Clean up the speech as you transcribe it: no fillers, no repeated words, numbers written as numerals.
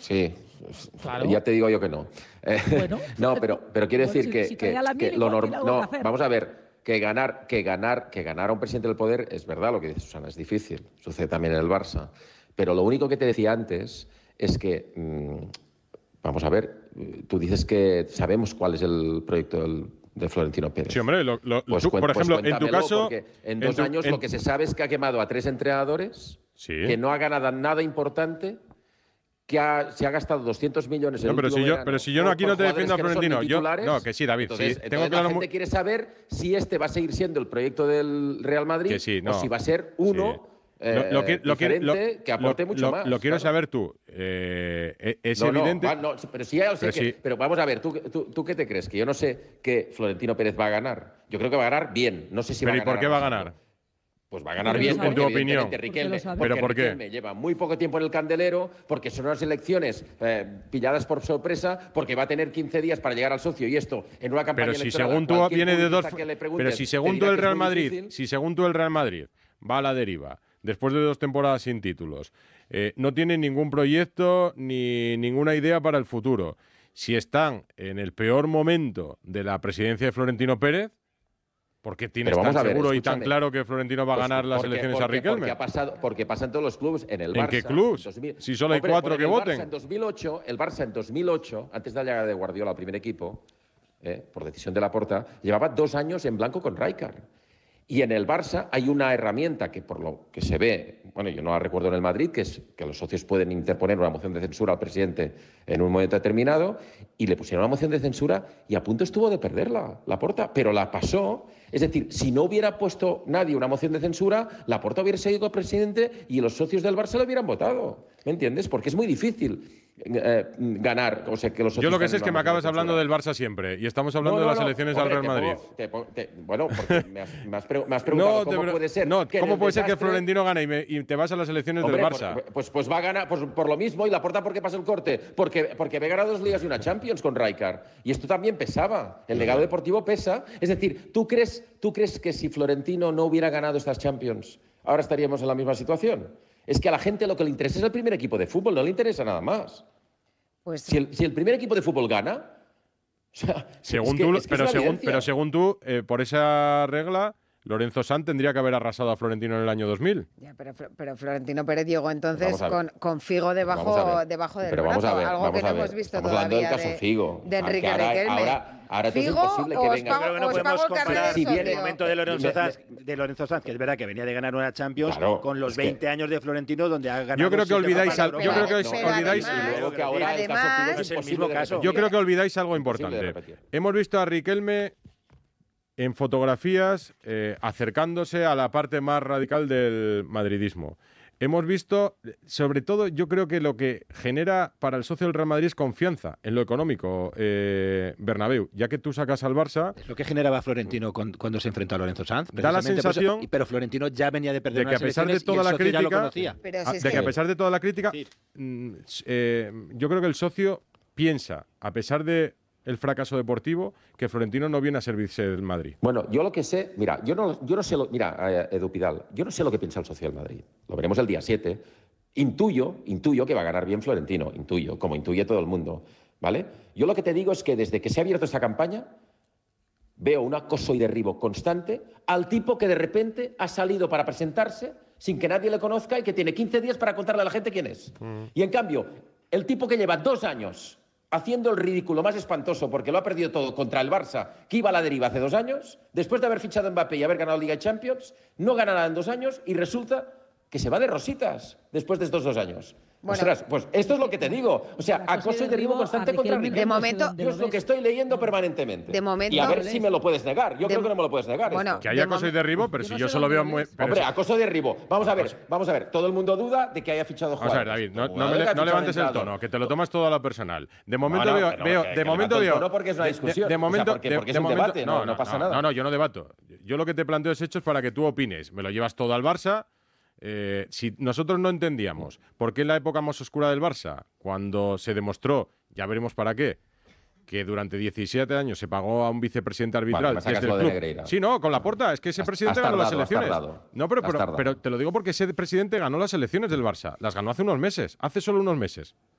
Sí, Claro. ya te digo yo que no. Bueno, no, pero quiero decir si traía la miel, que lo igual normal. tiene algo No, que hacer. vamos a ver, que ganar a un presidente del poder es verdad lo que dice Susana, es difícil. Sucede también en el Barça. Pero lo único que te decía antes es que, vamos a ver, tú dices que sabemos cuál es el proyecto de Florentino Pérez. Sí, hombre, Pues, tú, por ejemplo, en tu cuéntamelo, caso... porque en 2 años lo que se sabe es que ha quemado a 3 entrenadores, Sí. que no ha ganado nada importante, que se ha gastado 200 millones en el último verano pero si yo aquí no te defiendo a Florentino. No, Que sí, David. Entonces, sí, tengo claro la gente quiere saber si este va a seguir siendo el proyecto del Real Madrid Que sí, no. o si va a ser uno diferente que aporte mucho más. Lo quiero saber tú. Es evidente. Pero sí, ya lo sé. Pero vamos a ver, ¿tú qué te crees? Que yo no sé que Florentino Pérez va a ganar. Yo creo que va a ganar bien. No sé si va a ganar. ¿Y por qué va a ganar? Pues va a ganar bien, en tu opinión. ¿Pero por qué? Riquelme lleva muy poco tiempo en el candelero, porque son unas elecciones pilladas por sorpresa, porque va a tener 15 días para llegar al socio y esto en una campaña pero si electoral. Según tú viene de dos. Pero si según tú el Real Madrid, va a la deriva después de 2 temporadas sin títulos, no tiene ningún proyecto ni ninguna idea para el futuro. Si están en el peor momento de la presidencia de Florentino Pérez, ¿por qué tienes tan seguro y tan claro que Florentino va a ganar las elecciones a Riquelme? Porque pasa en todos los clubes. En el Barça. ¿En qué clubs? Si solo hay 4 que voten. El Barça en 2008, antes de la llegada de Guardiola al primer equipo, por decisión de Laporta, llevaba 2 años en blanco con Rijkaard. Y en el Barça hay una herramienta que, por lo que se ve, bueno, yo no la recuerdo en el Madrid, que es que los socios pueden interponer una moción de censura al presidente en un momento determinado, y le pusieron una moción de censura y a punto estuvo de perderla, Laporta, pero la pasó. Es decir, si no hubiera puesto nadie una moción de censura, Laporta hubiera seguido presidente y los socios del Barça le hubieran votado. ¿Me entiendes? Porque es muy difícil ganar. O sea, que los yo lo que sé es que me acabas hablando del Barça siempre y estamos hablando de las elecciones al Real Madrid. Bueno, porque me has preguntado cómo puede ser. ¿Cómo puede ser que Florentino gane y te vas a las elecciones del Barça? Pues va a ganar por lo mismo. ¿Y Laporta por qué pasa el corte? Porque ve ganar 2 ligas y una Champions con Rijkaard. Y esto también pesaba. El legado deportivo pesa. Es decir, ¿tú crees que si Florentino no hubiera ganado estas Champions, ahora estaríamos en la misma situación? Es que a la gente lo que le interesa es el primer equipo de fútbol, no le interesa nada más. Pues si el primer equipo de fútbol gana, o sea, según tú, por esa regla, Lorenzo Sanz tendría que haber arrasado a Florentino en el año 2000. Ya, pero Florentino Pérez llegó entonces con Figo debajo del brazo, algo que no hemos visto todavía de Enrique Riquelme. Ahora es imposible que venga. Yo creo que no podemos comparar el momento de Lorenzo Sanz, que es verdad que venía de ganar una Champions, con los 20 años de Florentino, donde ha ganado. Yo creo que olvidáis algo importante. Hemos visto a Riquelme en fotografías acercándose a la parte más radical del madridismo. Hemos visto, sobre todo, yo creo que lo que genera para el socio del Real Madrid es confianza en lo económico, Bernabéu, ya que tú sacas al Barça. Es lo que generaba Florentino cuando se enfrentó a Lorenzo Sanz. Da la sensación, pero Florentino ya venía de perder de que a pesar de toda la crítica, yo creo que el socio piensa, a pesar de el fracaso deportivo, que Florentino no viene a servirse del Madrid. Bueno, yo lo que sé, mira, yo no sé, Edu Pidal, yo no sé lo que piensa el socio del Madrid. Lo veremos el día 7. Intuyo que va a ganar bien Florentino, como intuye todo el mundo, ¿vale? Yo lo que te digo es que desde que se ha abierto esta campaña, veo un acoso y derribo constante al tipo que de repente ha salido para presentarse sin que nadie le conozca y que tiene 15 días para contarle a la gente quién es. Y en cambio, el tipo que lleva 2 años haciendo el ridículo más espantoso porque lo ha perdido todo contra el Barça, que iba a la deriva hace 2 años, después de haber fichado a Mbappé y haber ganado Liga y Champions, no gana nada en 2 años y resulta que se va de rositas después de estos 2 años. Bueno, ostras, pues esto es lo que te digo. O sea, acoso y derribo constante contra Riquelme. De momento, yo es lo que estoy leyendo permanentemente. De momento, y a ver si me lo puedes negar. Yo creo que no me lo puedes negar. Bueno, que haya acoso y derribo, pero si yo solo veo muy... Hombre, acoso y derribo. Vamos a ver. Todo el mundo duda de que haya fichado jugadores. Vamos a ver, David, no levantes el tono, que te lo tomas todo a lo personal. De momento veo... No, porque es una discusión. De momento... Porque es un debate, no pasa nada. No, yo no debato. Yo lo que te planteo es hechos para que tú opines. Me lo llevas todo al Barça. Si nosotros no entendíamos por qué en la época más oscura del Barça, cuando se demostró, ya veremos para qué, que durante 17 años se pagó a un vicepresidente arbitral desde el club. Sí, no, con Laporta, es que ese presidente ganó las elecciones. No, pero te lo digo porque ese presidente ganó las elecciones del Barça. Las ganó hace unos meses, hace solo unos meses.